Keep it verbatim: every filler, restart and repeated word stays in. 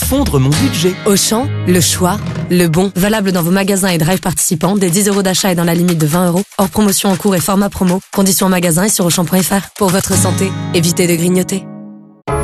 fondre mon budget. Auchan, le choix, le bon. Valable dans vos magasins et drive participants, dès dix euros d'achat et dans la limite de vingt euros. Hors promotion en cours et format promo. Conditions en magasin et sur auchan point f r. Pour votre santé, évitez de grignoter.